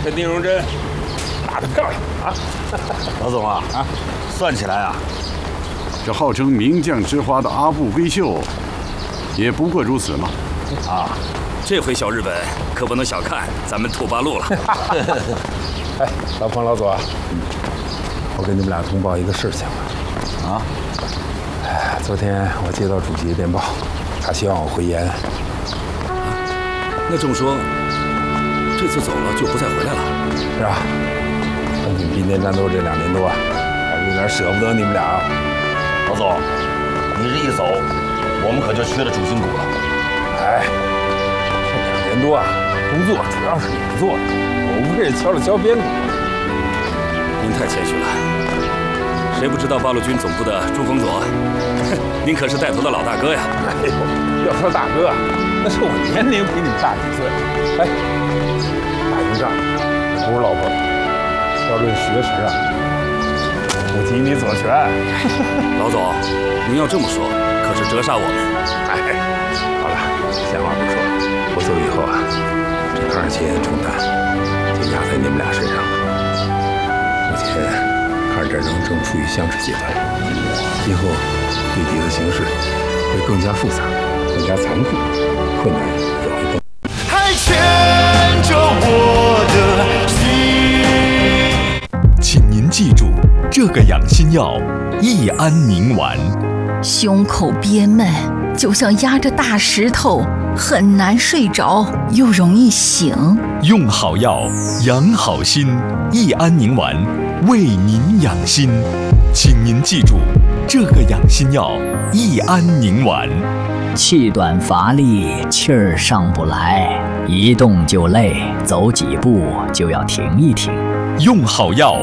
这丁荣臻打得漂亮啊！ 老总啊，算起来啊， 这号称名将之花的阿部规秀，也不过如此嘛。 啊，这回小日本可不能小看咱们土八路了。 哎，老彭老左，我跟你们俩通报一个事情啊。 哎，昨天我接到主席的电报，他希望我回延。 那这么说，这次走了就不再回来了？ 是啊，跟你们并肩战斗这2年多，还是有点舍不得你们俩。 老总，你这一走，我们可就缺了主心骨了。 哎，这2年多啊，工作主要是你们做的，我无非是敲了敲边鼓。 您太谦虚了，谁不知道八路军总部的朱峰佐？您可是带头的老大哥呀！ 哎呦，要说大哥，那是我年龄比你们大几岁。哎，打赢仗不是老婆，要论学识啊，不及你左权。 老总，您要这么说，可是折煞我们。 哎，好了，闲话不说，我走以后啊，这2千承担就压在你们俩身上了。目前抗日战争正处于相持阶段，今后对敌的形势会更加复杂、更加残酷，困难也会更。 还牵着我的心。 请您记住，这个养心药益安宁丸。 胸口憋闷，就像压着大石头，很难睡着，又容易醒。 用好药，养好心，益安宁丸为您养心。请您记住，这个养心药益安宁丸。 气短乏力，气儿上不来，一动就累，走几步就要停一停。 用好药，